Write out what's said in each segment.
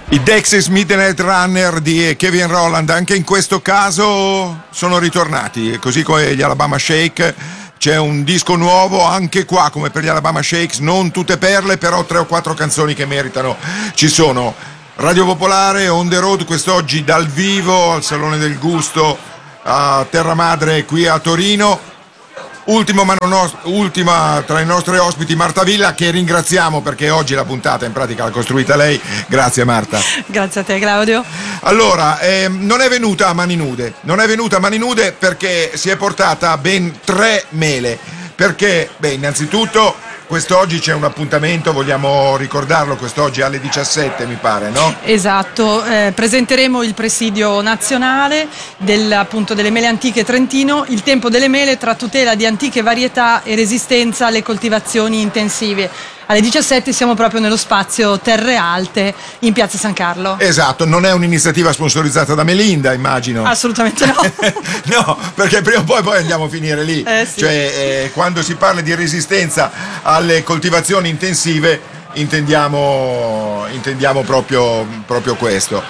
I Dexys Midnight Runner di Kevin Rowland anche in questo caso sono ritornati, così come gli Alabama Shake. C'è un disco nuovo anche qua, come per gli Alabama Shakes, non tutte perle, però 3 o 4 canzoni che meritano ci sono. Radio Popolare on the road quest'oggi dal vivo al Salone del Gusto a Terra Madre qui a Torino. Ultima tra i nostri ospiti Marta Villa, che ringraziamo perché oggi la puntata in pratica l'ha costruita lei. Grazie Marta. Grazie a te Claudio. Allora, non è venuta a mani nude perché si è portata ben 3 mele. Perché, innanzitutto quest'oggi c'è un appuntamento, vogliamo ricordarlo, quest'oggi alle 17 mi pare, no? Esatto, presenteremo il presidio nazionale appunto delle mele antiche Trentino, il tempo delle mele tra tutela di antiche varietà e resistenza alle coltivazioni intensive. Alle 17 siamo proprio nello spazio Terre Alte in Piazza San Carlo. Esatto, non è un'iniziativa sponsorizzata da Melinda, immagino. Assolutamente no. No, perché prima o poi andiamo a finire lì. Sì. Cioè, quando si parla di resistenza alle coltivazioni intensive intendiamo proprio questo.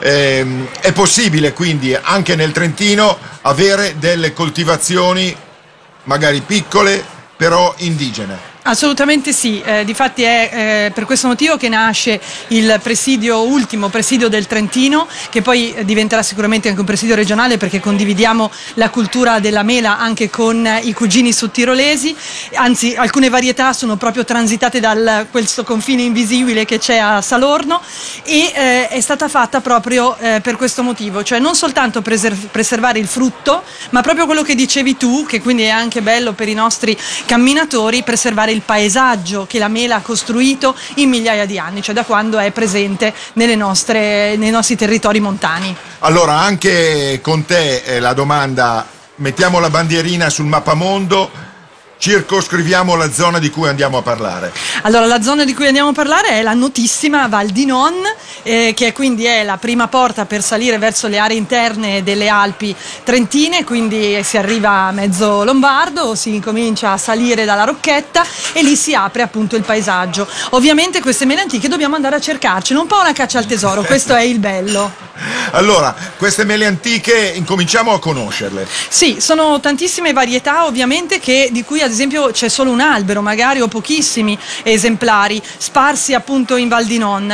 È possibile quindi anche nel Trentino avere delle coltivazioni magari piccole però indigene. Assolutamente sì, difatti è per questo motivo che nasce il ultimo presidio del Trentino, che poi diventerà sicuramente anche un presidio regionale perché condividiamo la cultura della mela anche con i cugini sudtirolesi, anzi alcune varietà sono proprio transitate da questo confine invisibile che c'è a Salorno e è stata fatta proprio per questo motivo, cioè non soltanto preservare il frutto, ma proprio quello che dicevi tu, che quindi è anche bello per i nostri camminatori, preservare il paesaggio che la mela ha costruito in migliaia di anni, cioè da quando è presente nei nostri territori montani. Allora anche con te la domanda, mettiamo la bandierina sul mappamondo, circoscriviamo la zona di cui andiamo a parlare. Allora la zona di cui andiamo a parlare è la notissima Val di Non, che quindi è la prima porta per salire verso le aree interne delle Alpi Trentine, quindi si arriva a mezzo Lombardo, si incomincia a salire dalla Rocchetta e lì si apre appunto il paesaggio. Ovviamente queste mele antiche dobbiamo andare a cercarcene, un po' una caccia al tesoro, questo è il bello. Allora, queste mele antiche incominciamo a conoscerle. Sì, sono tantissime varietà ovviamente di cui ad esempio c'è solo un albero magari o pochissimi esemplari sparsi appunto in Val di Non.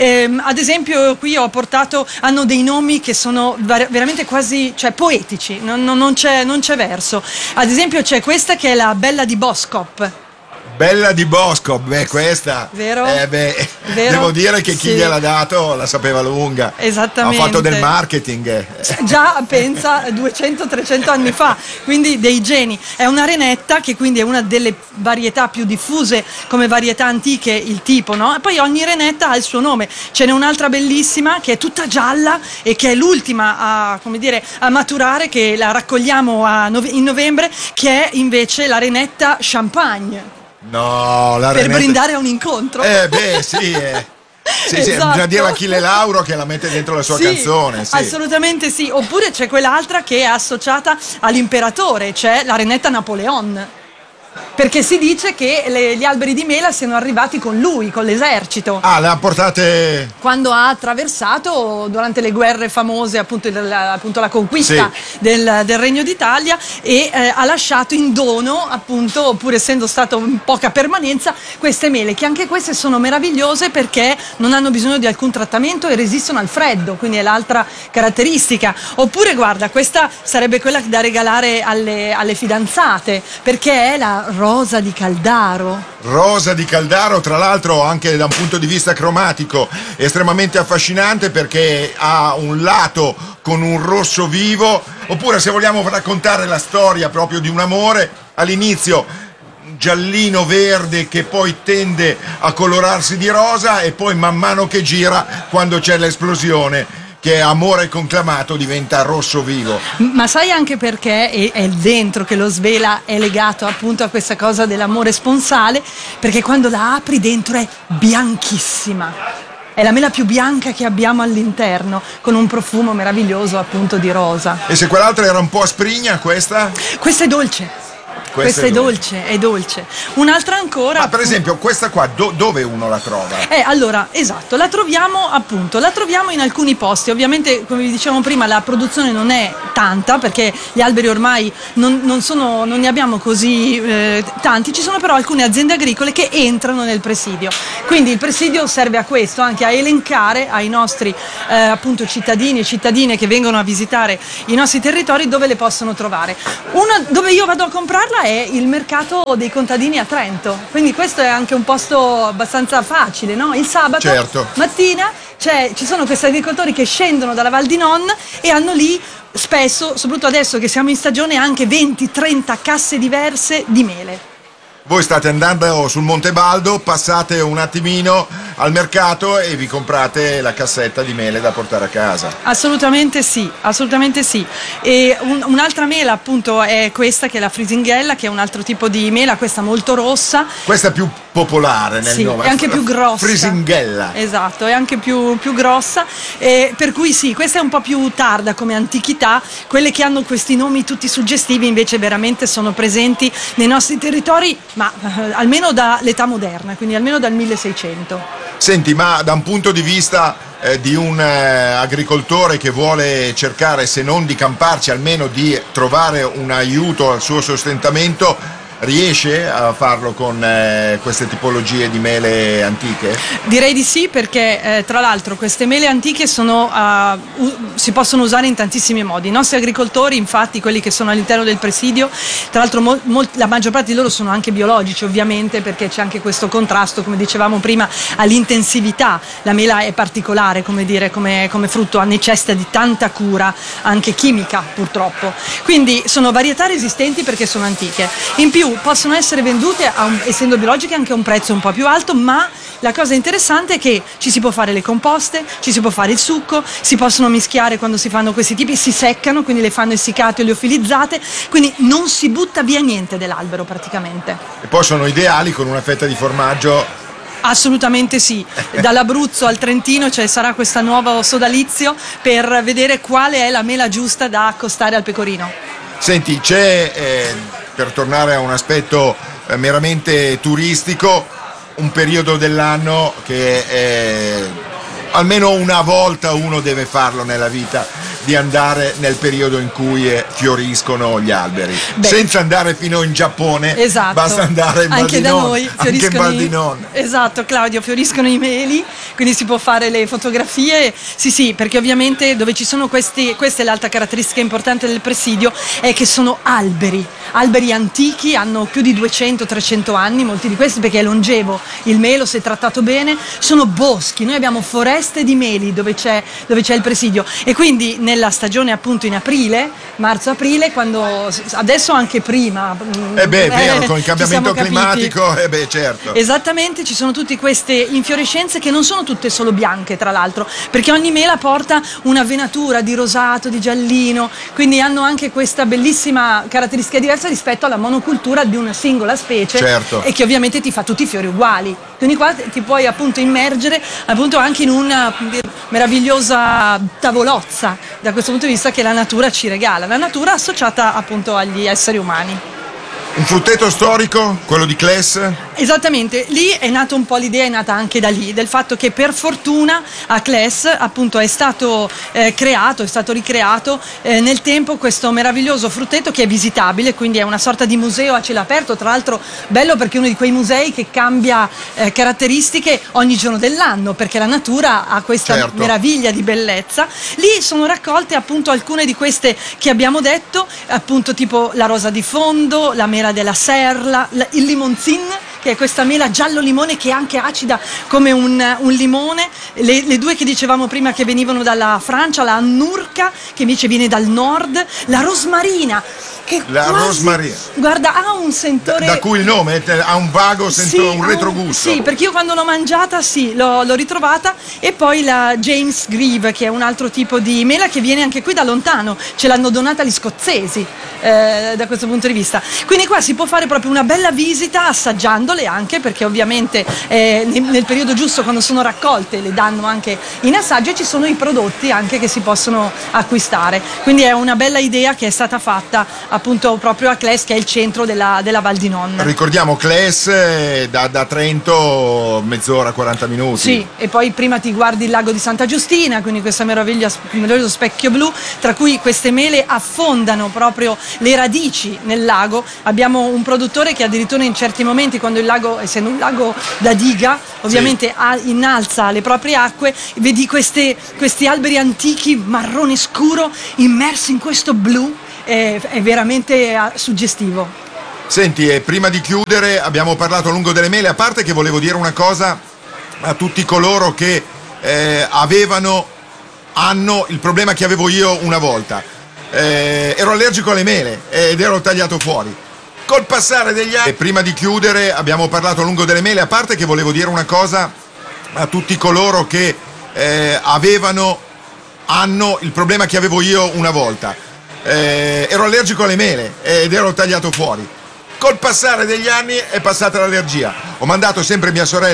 Ad esempio qui hanno dei nomi che sono veramente quasi poetici, non c'è verso. Ad esempio c'è questa che è la Bella di Boscop. Bella di Bosco, questa. Vero? Vero? Devo dire che chi gliel'ha dato la sapeva lunga. Esattamente. Ha fatto del marketing. Già, pensa, 200-300 anni fa, quindi dei geni. È una renetta che quindi è una delle varietà più diffuse come varietà antiche, il tipo, no? E poi ogni renetta ha il suo nome. Ce n'è un'altra bellissima che è tutta gialla e che è l'ultima a maturare, che la raccogliamo in novembre, che è invece la renetta Champagne. No, per brindare a un incontro. Sì, Esatto. bisogna dire a Achille Lauro che la mette dentro la sua canzone. Sì. Assolutamente sì. Oppure c'è quell'altra che è associata all'imperatore, c'è la renetta Napoleon. Perché si dice che gli alberi di mela siano arrivati con lui, con l'esercito. Ah, le ha portate quando ha attraversato durante le guerre famose, appunto la conquista del Regno d'Italia, e ha lasciato in dono, appunto, pur essendo stato in poca permanenza, queste mele, che anche queste sono meravigliose perché non hanno bisogno di alcun trattamento e resistono al freddo, quindi è l'altra caratteristica. Oppure guarda, questa sarebbe quella da regalare alle fidanzate, perché è la Rosa di Caldaro. Rosa di Caldaro, tra l'altro anche da un punto di vista cromatico estremamente affascinante, perché ha un lato con un rosso vivo. Oppure, se vogliamo raccontare la storia proprio di un amore, all'inizio giallino verde che poi tende a colorarsi di rosa e poi man mano che gira, quando c'è l'esplosione, che amore conclamato, diventa rosso vivo. Ma sai anche perché è il dentro che lo svela, è legato appunto a questa cosa dell'amore sponsale, perché quando la apri dentro è bianchissima. È la mela più bianca che abbiamo all'interno, con un profumo meraviglioso appunto di rosa. E se quell'altra era un po' asprigna, questa? Questa è dolce. Questa è dolce, è dolce. Un'altra ancora. Ma per esempio questa qua dove uno la trova? Allora, esatto, la troviamo in alcuni posti. Ovviamente, come vi dicevamo prima, la produzione non è tanta perché gli alberi ormai non ne abbiamo così tanti. Ci sono però alcune aziende agricole che entrano nel presidio. Quindi il presidio serve a questo, anche a elencare ai nostri appunto cittadini e cittadine che vengono a visitare i nostri territori dove le possono trovare. Una dove io vado a comprarla è il mercato dei contadini a Trento, quindi questo è anche un posto abbastanza facile, no? Il sabato certo. mattina ci sono questi agricoltori che scendono dalla Val di Non e hanno lì spesso, soprattutto adesso che siamo in stagione, anche 20-30 casse diverse di mele. Voi state andando sul Monte Baldo, passate un attimino al mercato e vi comprate la cassetta di mele da portare a casa. Assolutamente sì, assolutamente sì. E un'altra mela appunto è questa, che è la Frisinghella, che è un altro tipo di mela, questa molto rossa. Questa è più popolare nel sì, nome. È anche più grossa. Frisinghella. Esatto, è anche più grossa. Per cui sì, questa è un po' più tarda come antichità. Quelle che hanno questi nomi tutti suggestivi invece veramente sono presenti nei nostri territori, ma almeno dall'età moderna, quindi almeno dal 1600. Senti, ma da un punto di vista di un agricoltore che vuole cercare, se non di camparci, almeno di trovare un aiuto al suo sostentamento, riesce a farlo con queste tipologie di mele antiche? Direi di sì, perché tra l'altro queste mele antiche si possono usare in tantissimi modi. I nostri agricoltori, infatti, quelli che sono all'interno del presidio, tra l'altro la maggior parte di loro sono anche biologici, ovviamente, perché c'è anche questo contrasto, come dicevamo prima, all'intensività. La mela è particolare, come frutto, necessita di tanta cura, anche chimica purtroppo. Quindi sono varietà resistenti perché sono antiche. In più possono essere vendute, essendo biologiche, anche a un prezzo un po' più alto, ma la cosa interessante è che ci si può fare le composte, ci si può fare il succo, si possono mischiare quando si fanno questi tipi, si seccano, quindi le fanno essiccate o liofilizzate, quindi non si butta via niente dell'albero praticamente. E poi sono ideali con una fetta di formaggio. Assolutamente sì, dall'Abruzzo al Trentino sarà questo nuovo sodalizio per vedere quale è la mela giusta da accostare al pecorino. Senti, c'è, per tornare a un aspetto meramente turistico, un periodo dell'anno che almeno una volta uno deve farlo nella vita, di andare nel periodo in cui fioriscono gli alberi. Senza andare fino in Giappone, esatto. Basta andare in Val anche di da Non, noi anche in Val di Non. Esatto, Claudio, fioriscono i meli, quindi si può fare le fotografie. Sì, perché ovviamente dove ci sono questa è l'altra caratteristica importante del presidio, è che sono alberi antichi, hanno più di 200-300 anni, molti di questi, perché è longevo il melo, se trattato bene. Sono boschi, noi abbiamo foreste di meli dove c'è il presidio, e quindi nella stagione appunto in aprile, marzo-aprile, quando adesso anche prima vero, con il cambiamento climatico, certo. Esattamente, ci sono tutte queste infiorescenze che non sono tutte solo bianche, tra l'altro, perché ogni mela porta una venatura di rosato, di giallino, quindi hanno anche questa bellissima caratteristica diversa rispetto alla monocultura di una singola specie, certo. E che ovviamente ti fa tutti i fiori uguali. Quindi qua ti puoi appunto immergere appunto anche in una meravigliosa tavolozza, da questo punto di vista, che la natura ci regala, la natura associata appunto agli esseri umani. Un frutteto storico, quello di Cles? Esattamente, lì è nata un po' l'idea, è nata anche da lì, del fatto che per fortuna a Cles appunto è stato ricreato nel tempo questo meraviglioso frutteto che è visitabile, quindi è una sorta di museo a cielo aperto, tra l'altro bello perché è uno di quei musei che cambia caratteristiche ogni giorno dell'anno, perché la natura ha questa certo. meraviglia di bellezza. Lì sono raccolte appunto alcune di queste che abbiamo detto, appunto tipo la rosa di fondo, la mela della serla, il limonzin, che è questa mela giallo limone che è anche acida come un limone, le due che dicevamo prima che venivano dalla Francia, la annurca che invece viene dal nord, la rosmarina che rosmarina, guarda, ha un sentore da cui il nome ha un vago sentore, un retrogusto. Sì, perché io quando l'ho mangiata l'ho ritrovata. E poi la James Grieve, che è un altro tipo di mela che viene anche qui da lontano, ce l'hanno donata gli scozzesi da questo punto di vista. Quindi qua si può fare proprio una bella visita assaggiandole, anche perché ovviamente nel periodo giusto, quando sono raccolte, le stanno anche in assaggio e ci sono i prodotti anche che si possono acquistare. Quindi è una bella idea che è stata fatta appunto proprio a Cles, che è il centro della Val di Non. Ricordiamo Cles da Trento mezz'ora, 40 minuti. Sì, e poi prima ti guardi il lago di Santa Giustina, quindi questo meraviglioso specchio blu, tra cui queste mele affondano proprio le radici nel lago. Abbiamo un produttore che addirittura in certi momenti, quando il lago, essendo un lago da diga, ovviamente innalza le proprie acque, vedi questi alberi antichi marrone scuro immersi in questo blu, è veramente suggestivo. Senti, e prima di chiudere abbiamo parlato a lungo delle mele, a parte che volevo dire una cosa a tutti coloro che hanno il problema che avevo io una volta. Ero allergico alle mele ed ero tagliato fuori. Col passare degli anni, e prima di chiudere abbiamo parlato a lungo delle mele, a parte che volevo dire una cosa a tutti coloro che hanno il problema che avevo io una volta. Ero allergico alle mele ed ero tagliato fuori. Col passare degli anni è passata l'allergia. Ho mandato sempre mia sorella